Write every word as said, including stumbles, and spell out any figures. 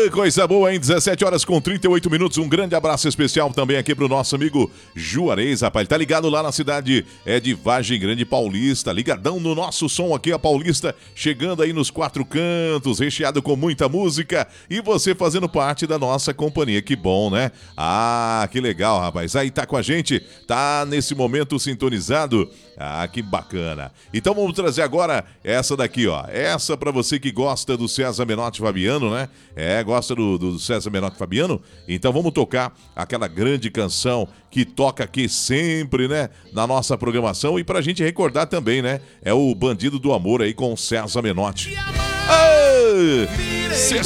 Coisa boa, hein? dezessete horas com trinta e oito minutos. Um grande abraço especial também aqui pro nosso amigo Juarez, rapaz. Ele tá ligado lá na cidade é de Vargem Grande Paulista. Ligadão no nosso som aqui, a Paulista. Chegando aí nos quatro cantos, recheado com muita música. E você fazendo parte da nossa companhia. Que bom, né? Ah, que legal, rapaz. Aí tá com a gente, tá nesse momento sintonizado. Ah, que bacana. Então vamos trazer agora essa daqui, ó. Essa pra você que gosta do César Menotti Fabiano, né? É, gosta do, do César Menotti Fabiano? Então vamos tocar aquela grande canção que toca aqui sempre, né? Na nossa programação. E pra gente recordar também, né? É o Bandido do Amor aí com o César Menotti. Ah!